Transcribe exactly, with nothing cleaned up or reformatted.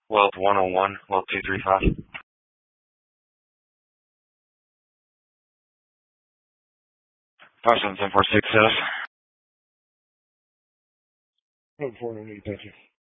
Wealth one oh one, Wealth two three five. five seven seven four six, uh, Oh, four ninety, thank you.